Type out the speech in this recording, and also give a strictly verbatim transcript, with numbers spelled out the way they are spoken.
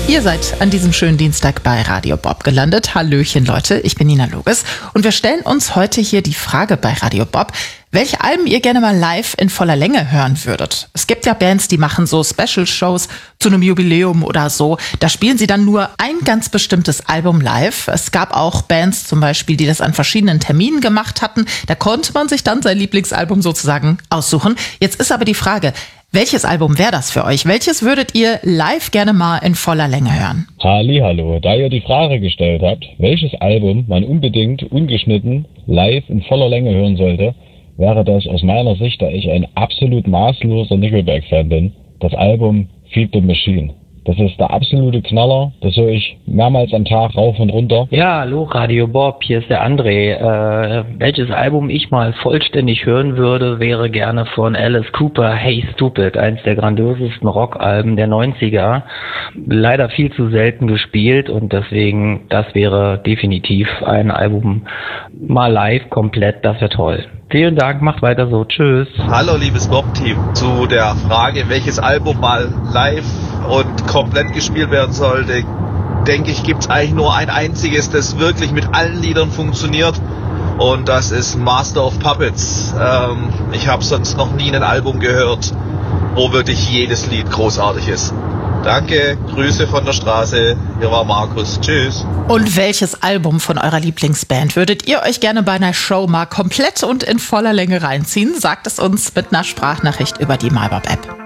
Ihr seid an diesem schönen Dienstag bei Radio Bob gelandet. Hallöchen Leute, ich bin Nina Loges und wir stellen uns heute hier die Frage bei Radio Bob, welche Alben ihr gerne mal live in voller Länge hören würdet. Es gibt ja Bands, die machen so Special-Shows zu einem Jubiläum oder so. Da spielen sie dann nur ein ganz bestimmtes Album live. Es gab auch Bands zum Beispiel, die das an verschiedenen Terminen gemacht hatten. Da konnte man sich dann sein Lieblingsalbum sozusagen aussuchen. Jetzt ist aber die Frage, welches Album wäre das für euch? Welches würdet ihr live gerne mal in voller Länge hören? Hallihallo, da ihr die Frage gestellt habt, welches Album man unbedingt ungeschnitten live in voller Länge hören sollte, wäre das aus meiner Sicht, da ich ein absolut maßloser Nickelback-Fan bin, das Album Feed the Machine. Das ist der absolute Knaller, das höre ich mehrmals am Tag rauf und runter. Ja, hallo Radio Bob, hier ist der André. Äh, welches Album ich mal vollständig hören würde, wäre gerne von Alice Cooper, Hey Stupid, eins der grandiosesten Rockalben der neunziger. Leider viel zu selten gespielt und deswegen, das wäre definitiv ein Album mal live komplett, das wäre toll. Vielen Dank, macht weiter so, tschüss. Hallo liebes Bob-Team, zu der Frage, welches Album mal live und komplett gespielt werden sollte, denke ich, gibt es eigentlich nur ein einziges, das wirklich mit allen Liedern funktioniert und das ist Master of Puppets. Ähm, ich habe sonst noch nie ein Album gehört, wo wirklich jedes Lied großartig ist. Danke, Grüße von der Straße, hier war Markus, tschüss. Und welches Album von eurer Lieblingsband würdet ihr euch gerne bei einer Show mal komplett und in voller Länge reinziehen? Sagt es uns mit einer Sprachnachricht über die MyBob-App.